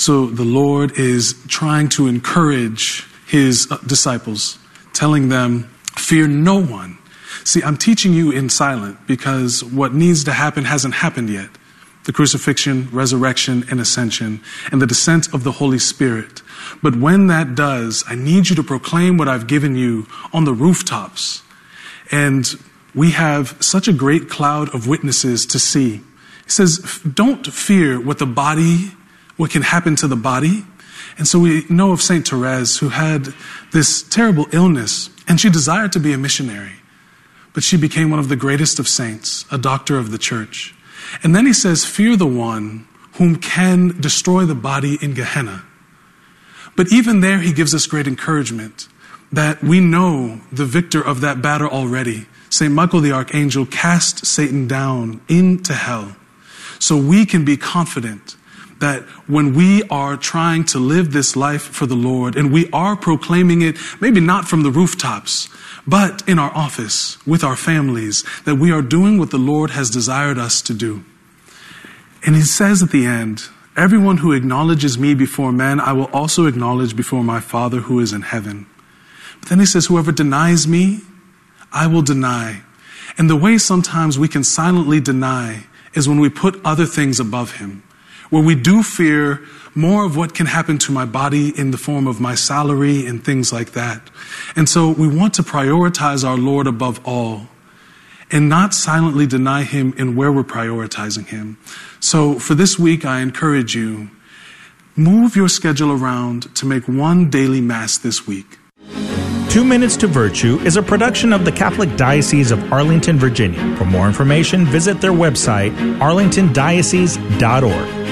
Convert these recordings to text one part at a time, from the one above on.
So the Lord is trying to encourage his disciples, telling them, fear no one. See, I'm teaching you in silent because what needs to happen hasn't happened yet. The crucifixion, resurrection, and ascension, and the descent of the Holy Spirit. But when that does, I need you to proclaim what I've given you on the rooftops. And we have such a great cloud of witnesses to see. He says, don't fear what can happen to the body. And so we know of Saint Therese, who had this terrible illness, and she desired to be a missionary. But she became one of the greatest of saints, a doctor of the church. And then he says, fear the one whom can destroy the body in Gehenna. But even there, he gives us great encouragement that we know the victor of that battle already. St. Michael the Archangel cast Satan down into hell. So we can be confident that when we are trying to live this life for the Lord, and we are proclaiming it, maybe not from the rooftops, but in our office, with our families, that we are doing what the Lord has desired us to do. And he says at the end, everyone who acknowledges me before men, I will also acknowledge before my Father who is in heaven. But then he says, whoever denies me, I will deny. And the way sometimes we can silently deny is when we put other things above him, where we do fear more of what can happen to my body in the form of my salary and things like that. And so we want to prioritize our Lord above all and not silently deny him in where we're prioritizing him. So for this week, I encourage you, move your schedule around to make one daily mass this week. 2 Minutes to Virtue is a production of the Catholic Diocese of Arlington, Virginia. For more information, visit their website, arlingtondiocese.org.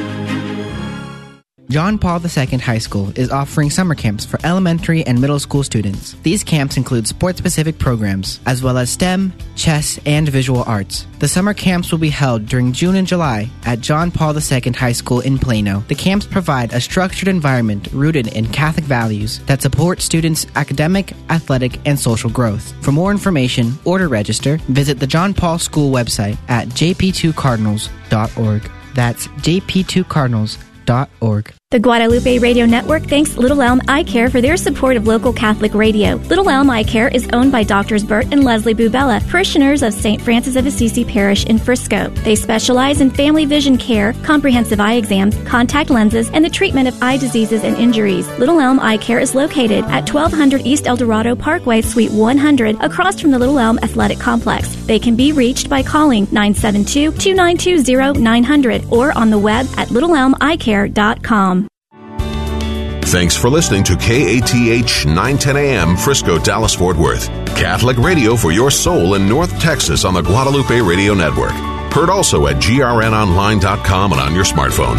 John Paul II High School is offering summer camps for elementary and middle school students. These camps include sport-specific programs, as well as STEM, chess, and visual arts. The summer camps will be held during June and July at John Paul II High School in Plano. The camps provide a structured environment rooted in Catholic values that support students' academic, athletic, and social growth. For more information or to register, visit the John Paul School website at jp2cardinals.org. That's jp2cardinals.org. The Guadalupe Radio Network thanks Little Elm Eye Care for their support of local Catholic radio. Little Elm Eye Care is owned by Drs. Bert and Leslie Bubella, parishioners of St. Francis of Assisi Parish in Frisco. They specialize in family vision care, comprehensive eye exams, contact lenses, and the treatment of eye diseases and injuries. Little Elm Eye Care is located at 1200 East El Dorado Parkway, Suite 100, across from the Little Elm Athletic Complex. They can be reached by calling 972-292-0900 or on the web at littleelmeyecare.com. Thanks for listening to KATH 910 AM, Frisco, Dallas, Fort Worth. Catholic radio for your soul in North Texas on the Guadalupe Radio Network. Heard also at grnonline.com and on your smartphone.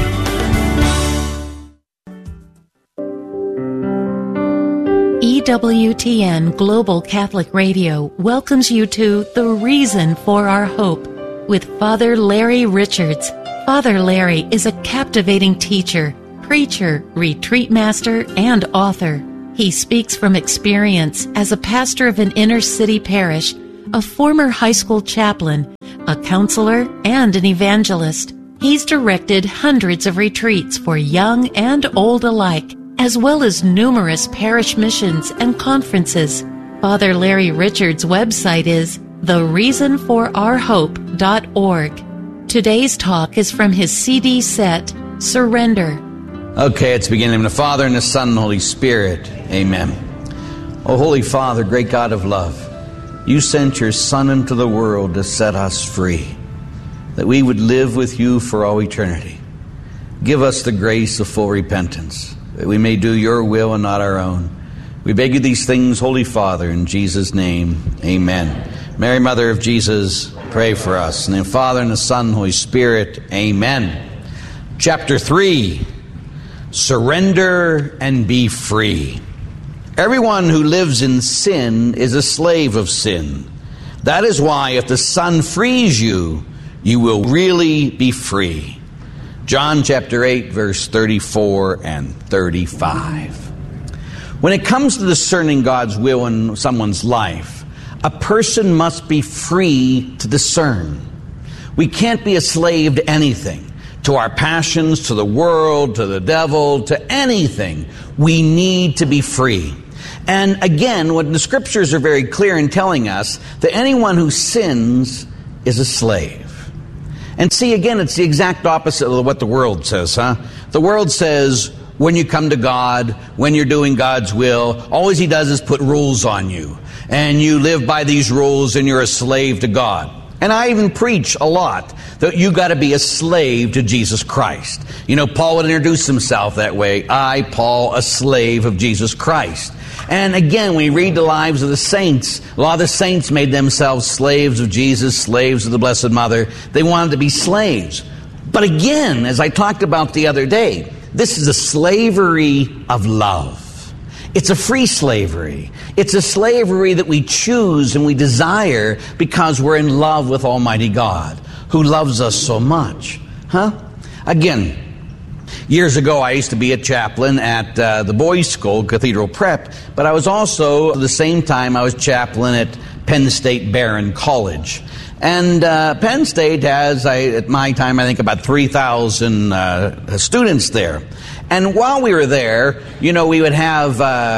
EWTN Global Catholic Radio welcomes you to The Reason for Our Hope with Father Larry Richards. Father Larry is a captivating teacher, preacher, retreat master, and author. He speaks from experience as a pastor of an inner-city parish, a former high school chaplain, a counselor, and an evangelist. He's directed hundreds of retreats for young and old alike, as well as numerous parish missions and conferences. Father Larry Richards' website is thereasonforourhope.org. Today's talk is from his CD set, Surrender. Okay, it's beginning in the Father, and the Son, and the Holy Spirit. Amen. O Holy Father, great God of love, you sent your Son into the world to set us free, that we would live with you for all eternity. Give us the grace of full repentance, that we may do your will and not our own. We beg you these things, Holy Father, in Jesus' name. Amen. Mary, Mother of Jesus, pray for us. In the Father, and the Son, and the Holy Spirit. Amen. Chapter 3. Surrender and be free. Everyone who lives in sin is a slave of sin. That is why if the Son frees you, you will really be free. John chapter 8, verse 34 and 35. When it comes to discerning God's will in someone's life, a person must be free to discern. We can't be a slave to anything. to our passions, to the world, to the devil, to anything. We need to be free. And again, what the scriptures are very clear in telling us, that anyone who sins is a slave. And see, again, it's the exact opposite of what the world says, huh? The world says, when you come to God, when you're doing God's will, all He does is put rules on you. And you live by these rules and you're a slave to God. And I even preach a lot that you got to be a slave to Jesus Christ. You know, Paul would introduce himself that way. I, Paul, a slave of Jesus Christ. And again, when you read the lives of the saints, a lot of the saints made themselves slaves of Jesus, slaves of the Blessed Mother. They wanted to be slaves. But again, as I talked about the other day, this is a slavery of love. It's a free slavery. It's a slavery that we choose and we desire because we're in love with Almighty God, who loves us so much. Again, years ago I used to be a chaplain at the boys' school, Cathedral Prep, but I was also, at the same time, I was chaplain at Penn State Barron College. And Penn State has, at my time, I think about 3,000 students there. And while we were there, you know, we would have,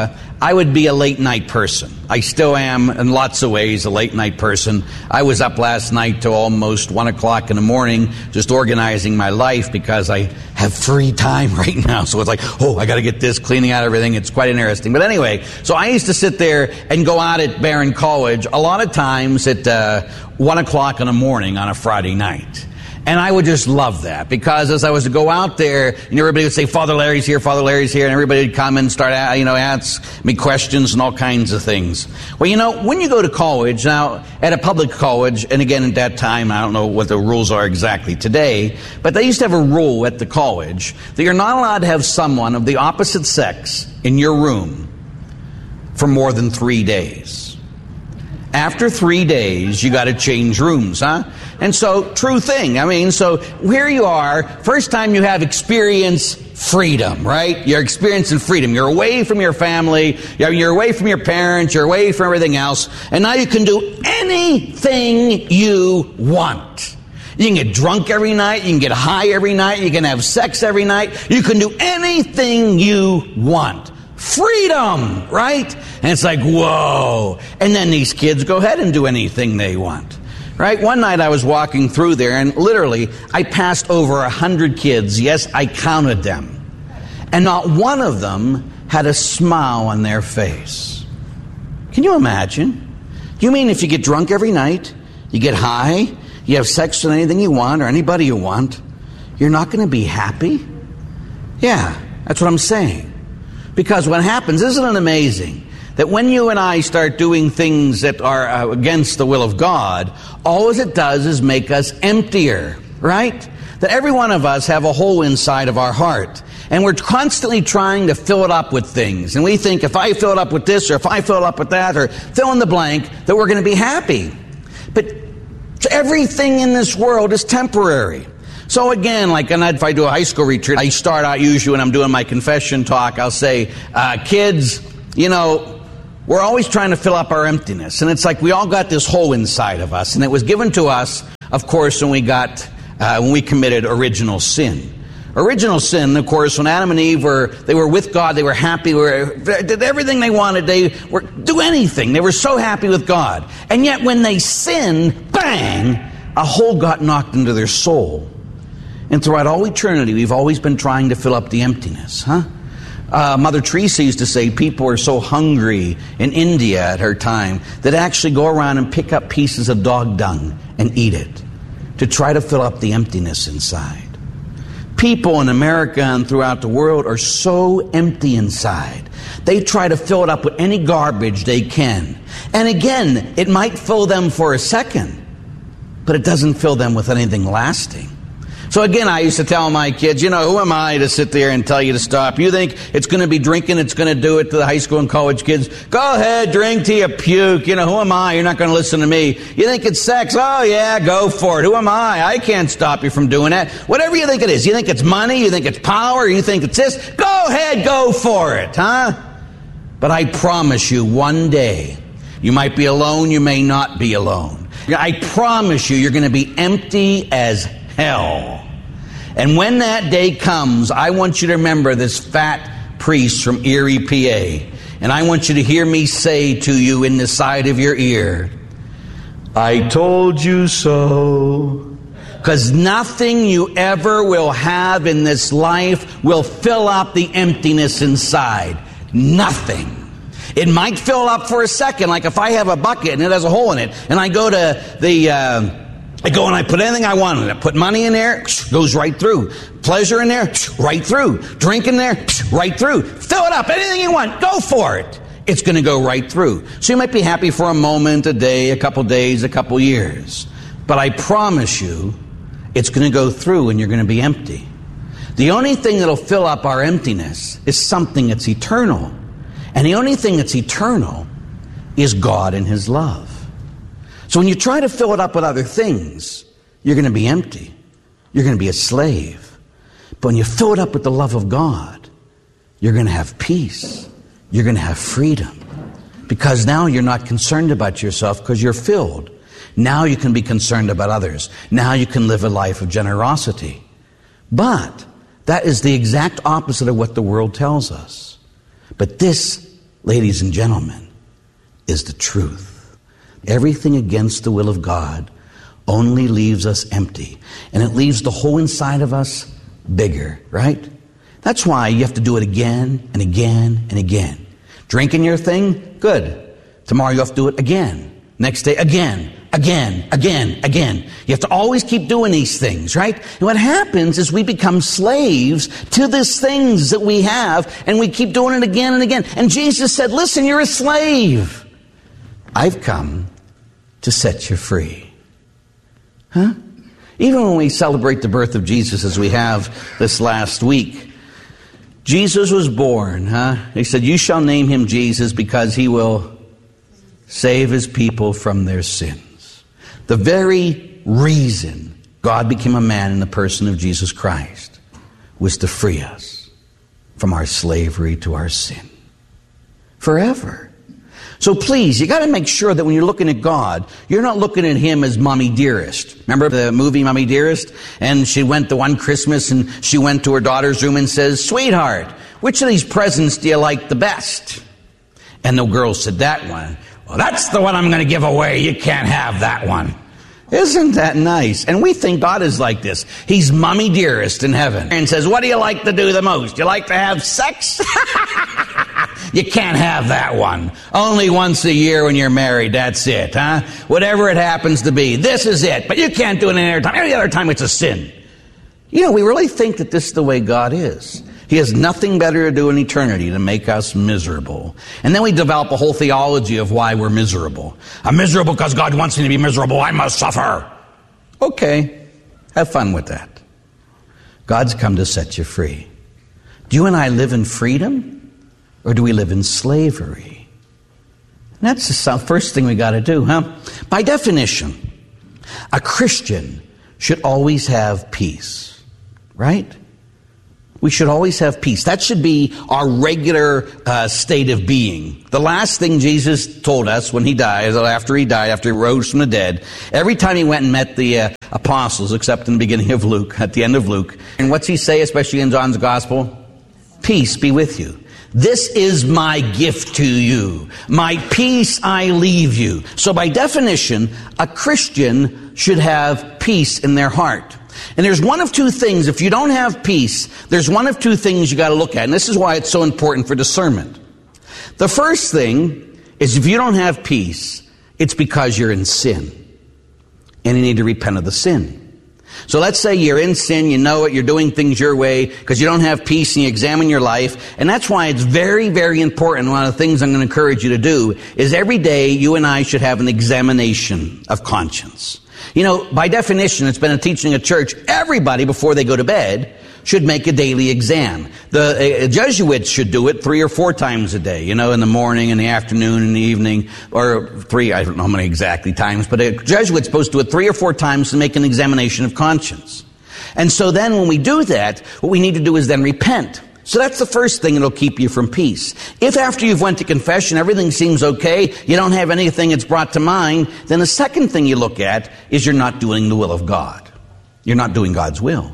I would be a late night person. I still am, in lots of ways, a late night person. I was up last night till almost 1 o'clock in the morning, just organizing my life because I have free time right now. So it's like, oh, I got to get this, cleaning out everything. It's quite interesting. But anyway, so I used to sit there and go out at Barron College a lot of times at 1 o'clock in the morning on a Friday night. And I would just love that because as I was to go out there, and everybody would say, Father Larry's here, and everybody would come and start, ask me questions and all kinds of things. Well, you know, when you go to college, now, at a public college, and again at that time, I don't know what the rules are exactly today, but they used to have a rule at the college that you're not allowed to have someone of the opposite sex in your room for more than 3 days. After 3 days, you got to change rooms, huh? And so, true thing. I mean, so here you are, first time you have experienced freedom, right? You're experiencing freedom. You're away from your family, you're away from your parents, you're away from everything else, and now you can do anything you want. You can get drunk every night, you can get high every night, you can have sex every night, you can do anything you want. Freedom, right? And it's like, whoa. And then these kids go ahead and do anything they want. Right? One night I was walking through there and literally I passed over 100 kids. Yes, I counted them. And not one of them had a smile on their face. Can you imagine? You mean if you get drunk every night, you get high, you have sex with anything you want or anybody you want, you're not going to be happy? Yeah, that's what I'm saying. Because what happens, isn't it amazing? That when you and I start doing things that are against the will of God, all it does is make us emptier, right? That every one of us have a hole inside of our heart. And we're constantly trying to fill it up with things. And we think if I fill it up with this, or if I fill it up with that, or fill in the blank, that we're going to be happy. But everything in this world is temporary. So again, like if I do a high school retreat, I start out usually when I'm doing my confession talk, I'll say, kids, you know, we're always trying to fill up our emptiness. And it's like we all got this hole inside of us. And it was given to us, of course, when we committed original sin. Original sin, of course, when Adam and Eve were with God, they were happy, they did everything they wanted, do anything. They were so happy with God. And yet when they sinned, bang, a hole got knocked into their soul. And throughout all eternity, we've always been trying to fill up the emptiness, huh? Mother Teresa used to say people are so hungry in India at her time that actually go around and pick up pieces of dog dung and eat it to try to fill up the emptiness inside. People in America and throughout the world are so empty inside. They try to fill it up with any garbage they can. And again, it might fill them for a second, but it doesn't fill them with anything lasting. So again, I used to tell my kids, you know, who am I to sit there and tell you to stop? You think it's going to be drinking, it's going to do it to the high school and college kids? Go ahead, drink till you puke. You know, who am I? You're not going to listen to me. You think it's sex? Oh yeah, go for it. Who am I? I can't stop you from doing that. Whatever you think it is. You think it's money? You think it's power? You think it's this? Go ahead, go for it, huh? But I promise you, one day, you might be alone, you may not be alone. I promise you, you're going to be empty as hell. And when that day comes, I want you to remember this fat priest from Erie, PA. And I want you to hear me say to you in the side of your ear, I told you so. Because nothing you ever will have in this life will fill up the emptiness inside. Nothing. It might fill up for a second, like if I have a bucket and it has a hole in it, and I go to the, I go and I put anything I want in it. Put money in there, goes right through. Pleasure in there, right through. Drink in there, right through. Fill it up, anything you want, go for it. It's going to go right through. So you might be happy for a moment, a day, a couple days, a couple years. But I promise you, it's going to go through and you're going to be empty. The only thing that'll fill up our emptiness is something that's eternal. And the only thing that's eternal is God and His love. So when you try to fill it up with other things, you're going to be empty. You're going to be a slave. But when you fill it up with the love of God, you're going to have peace. You're going to have freedom. Because now you're not concerned about yourself because you're filled. Now you can be concerned about others. Now you can live a life of generosity. But that is the exact opposite of what the world tells us. But this, ladies and gentlemen, is the truth. Everything against the will of God only leaves us empty. And it leaves the hole inside of us bigger, right? That's why you have to do it again and again and again. Drinking your thing? Good. Tomorrow you have to do it again. Next day, again. You have to always keep doing these things, right? And what happens is we become slaves to these things that we have, and we keep doing it again and again. And Jesus said, listen, you're a slave. I've come to set you free. Huh? Even when we celebrate the birth of Jesus, as we have this last week, Jesus was born, huh? He said, you shall name him Jesus because he will save his people from their sins. The very reason God became a man in the person of Jesus Christ was to free us from our slavery to our sin. Forever. So please, you got to make sure that when you're looking at God, you're not looking at Him as Mommy Dearest. Remember the movie Mommy Dearest? And she went the one Christmas and she went to her daughter's room and says, sweetheart, which of these presents do you like the best? And the girl said, that one. Well, that's the one I'm going to give away. You can't have that one. Isn't that nice? And we think God is like this. He's Mommy Dearest in heaven. And says, what do you like to do the most? You like to have sex? You can't have that one. Only once a year when you're married, that's it, huh? Whatever it happens to be, this is it. But you can't do it any other time. Any other time it's a sin. You know, we really think that this is the way God is. He has nothing better to do in eternity than make us miserable. And then we develop a whole theology of why we're miserable. I'm miserable because God wants me to be miserable. I must suffer. Okay, have fun with that. God's come to set you free. Do you and I live in freedom? Or do we live in slavery? And that's the first thing we got to do, huh? By definition, a Christian should always have peace, right? We should always have peace. That should be our regular state of being. The last thing Jesus told us when he died, after he rose from the dead, every time he went and met the apostles, except in the beginning of Luke, at the end of Luke, and what's he say, especially in John's Gospel? Peace be with you. This is my gift to you. My peace I leave you. So by definition, a Christian should have peace in their heart. And there's one of two things. If you don't have peace, there's one of two things you got to look at. And this is why it's so important for discernment. The first thing is if you don't have peace, it's because you're in sin. And you need to repent of the sin. So let's say you're in sin, you know it, you're doing things your way because you don't have peace and you examine your life. And that's why it's very, very important. One of the things I'm going to encourage you to do is every day you and I should have an examination of conscience. You know, by definition, it's been a teaching at church, everybody before they go to bed should make a daily exam. The Jesuits should do it 3 or 4 times a day, you know, in the morning, in the afternoon, in the evening, or 3, I don't know how many exactly times, but a Jesuit's supposed to do it 3 or 4 times to make an examination of conscience. And so then when we do that, what we need to do is then repent. So that's the first thing that'll keep you from peace. If after you've went to confession, everything seems okay, you don't have anything that's brought to mind, then the second thing you look at is you're not doing the will of God. You're not doing God's will.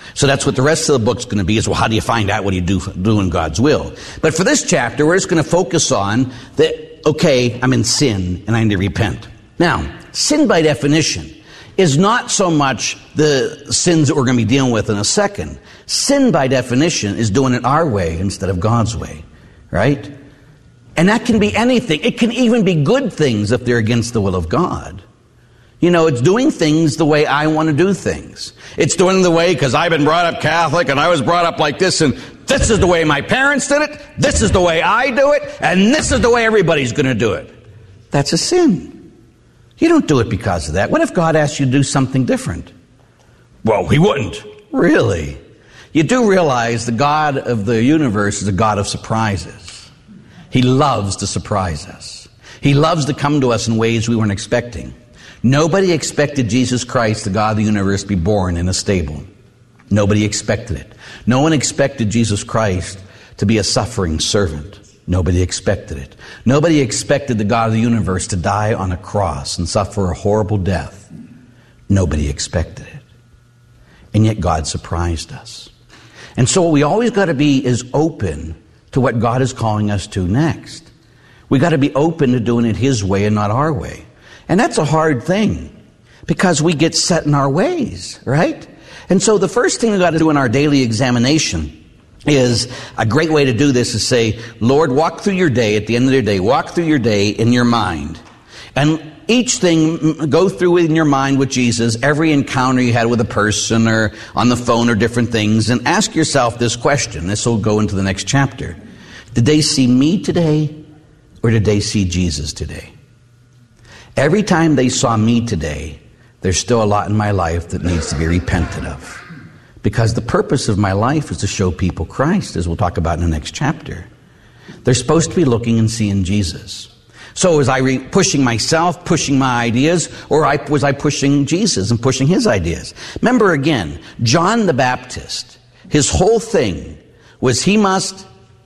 So that's what the rest of the book's going to be, is, well, how do you find out what you do in God's will? But for this chapter, we're just going to focus on that, okay, I'm in sin and I need to repent. Now, sin by definition is not so much the sins that we're going to be dealing with in a second. Sin by definition is doing it our way instead of God's way, right? And that can be anything. It can even be good things if they're against the will of God. You know, it's doing things the way I want to do things. It's doing the way because I've been brought up Catholic and I was brought up like this, and this is the way my parents did it, this is the way I do it, and this is the way everybody's going to do it. That's a sin. You don't do it because of that. What if God asked you to do something different? Well, He wouldn't. Really? You do realize the God of the universe is a God of surprises. He loves to surprise us. He loves to come to us in ways we weren't expecting. Nobody expected Jesus Christ, the God of the universe, to be born in a stable. Nobody expected it. No one expected Jesus Christ to be a suffering servant. Nobody expected it. Nobody expected the God of the universe to die on a cross and suffer a horrible death. Nobody expected it. And yet God surprised us. And so what we always got to be is open to what God is calling us to next. We got to be open to doing it His way and not our way. And that's a hard thing because we get set in our ways, right? And so the first thing we got to do in our daily examination is, a great way to do this is say, Lord, walk through your day, at the end of your day, walk through your day in your mind. And each thing, go through in your mind with Jesus, every encounter you had with a person or on the phone or different things, and ask yourself this question. This will go into the next chapter. Did they see me today, or did they see Jesus today? Every time they saw me today, there's still a lot in my life that needs to be repented of. Because the purpose of my life is to show people Christ, as we'll talk about in the next chapter. They're supposed to be looking and seeing Jesus. So was I pushing myself, pushing my ideas, or was I pushing Jesus and pushing His ideas? Remember again, John the Baptist, his whole thing was he must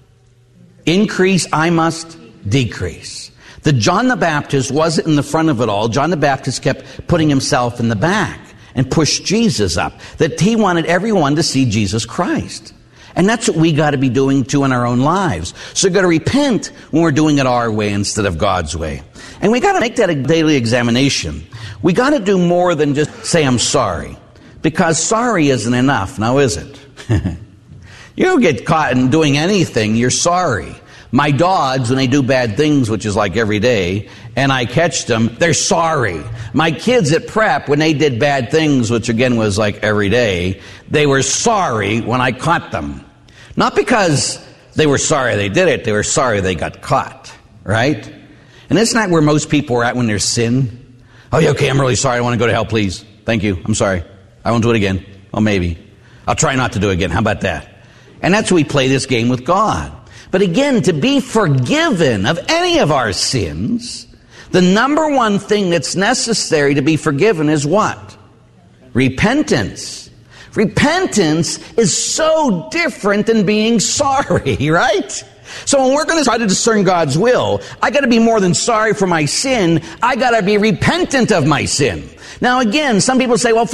increase, I must decrease. The John the Baptist wasn't in the front of it all. John the Baptist kept putting himself in the back and pushed Jesus up. That he wanted everyone to see Jesus Christ. And that's what we got to be doing too in our own lives. So we've got to repent when we're doing it our way instead of God's way. And we got to make that a daily examination. We got to do more than just say, I'm sorry. Because sorry isn't enough, now is it? You don't get caught in doing anything, you're sorry. My dogs, when they do bad things, which is like every day, and I catch them, they're sorry. My kids at prep, when they did bad things, which again was like every day, they were sorry when I caught them. Not because they were sorry they did it, they were sorry they got caught, right? And isn't that where most people are at when there's sin? Oh, yeah, okay, I'm really sorry, I want to go to hell, please. Thank you, I'm sorry. I won't do it again. Oh, maybe. I'll try not to do it again. How about that? And that's why we play this game with God. But again, to be forgiven of any of our sins, the number one thing that's necessary to be forgiven is what? Repentance. Repentance is so different than being sorry, right? So when we're going to try to discern God's will, I got to be more than sorry for my sin. I got to be repentant of my sin. Now again, some people say, well,